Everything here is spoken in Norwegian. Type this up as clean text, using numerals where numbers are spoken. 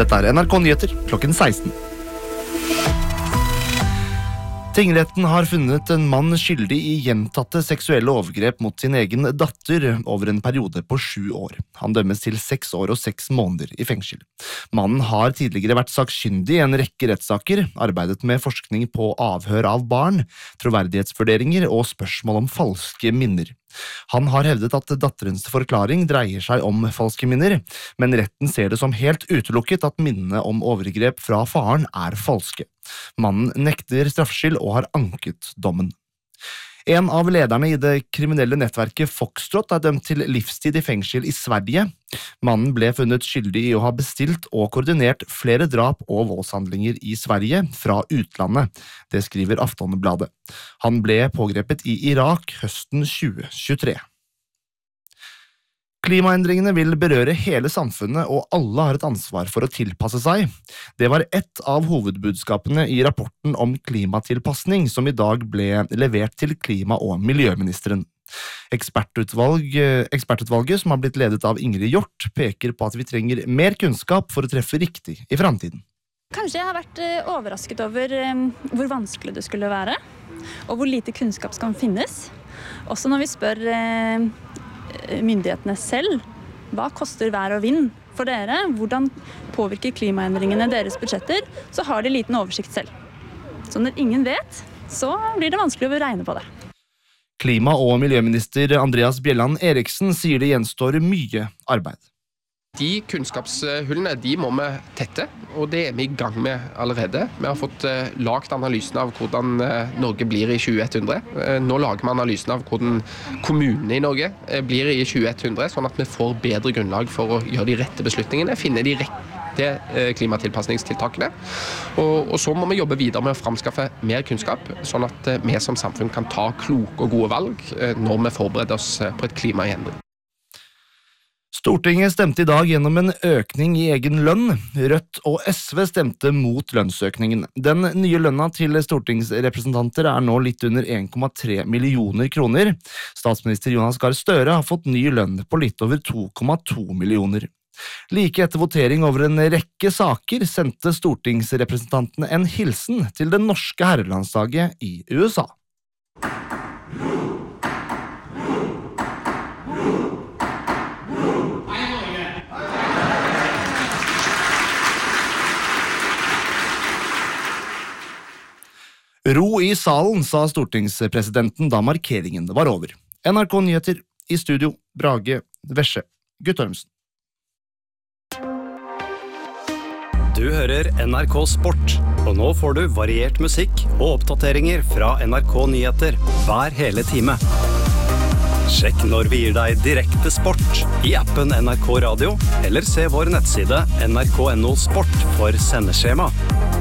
Dette NRK Nyheter klokken 16. Tingretten har funnet en mann skyldig i gjentatte seksuelle overgrep mot sin egen datter over en periode på 7 år. Han dømmes til 6 år og 6 måneder i fengsel. Mannen har tidligere vært sakkyndig i en rekke rettssaker, arbeidet med forskning på avhør av barn, troverdighetsvurderinger og spørsmål om falske minner. Han har hevdet at datterens forklaring dreier seg om falske minner, men retten ser det som helt utelukket at minnene om overgrep fra faren er falske. Mannen nekter straffskyld og har anket dommen. En av lederne i det kriminelle nettverket Foxtrot er dømt til livstid i fengsel i Sverige. Mannen ble funnet skyldig i å ha bestilt og koordinert flere drap og voldshandlinger i Sverige fra utlandet. Det skriver Aftonbladet. Han ble pågrepet i Irak høsten 2023. Klimaendringene vil berøre hele samfunnet, og alle har et ansvar for å tilpasse seg. Det var ett av hovedbudskapene i rapporten om klimatilpasning som i dag ble levert til klima- og miljøministeren. Ekspertutvalget, som har blitt ledet av Ingrid Hjort, peker på at vi trenger mer kunnskap for å treffe riktig i fremtiden. Kanskje jeg har vært overrasket over hvor vanskelig det skulle være, og hvor lite kunnskap skal finnes. Også når vi spør myndighetene selv, hva koster vær og vind for dere? Hvordan påvirker klimaendringene deres budsjetter? Så har de liten oversikt selv. Så når ingen vet, så blir det vanskelig å regne på det. Klima- og miljøminister Andreas Bjelland Eriksen sier det gjenstår mye arbeid. De kunnskapshullene de må vi tette, og det er vi i gang med allerede. Vi har fått lagt analysen av hvordan Norge blir i 2100. Nå lager vi analysen av hvordan kommunene i Norge blir i 2100, sånn at vi får bedre grunnlag for å gjøre de rette beslutningene, finne de rette klimatilpasningstiltakene. Og så må vi jobbe videre med å framskaffe mer kunnskap, sånn at vi som samfunn kan ta kloke og gode valg når vi forbereder oss på et klima i endring. Stortinget stemte i dag gjennom en økning i egen lønn. Rødt og SV stemte mot lønnsøkningen. Den nye lønna til stortingsrepresentanter er nå litt under 1,3 millioner kroner. Statsminister Jonas Gahr Støre har fått ny lønn på litt over 2,2 millioner. Like etter votering over en rekke saker sendte stortingsrepresentantene en hilsen til det norske herrelandslaget i USA. Ro i salen, sa stortingspresidenten da markeringen var over. NRK Nyheter, i studio, Brage Vesje Guttormsen. Du hører NRK Sport, og nå får du variert musikk og oppdateringer fra NRK Nyheter hver hele time. Sjekk når vi gir deg direkte sport i appen NRK Radio, eller se vår nettside nrk.no sport for sendeskjema.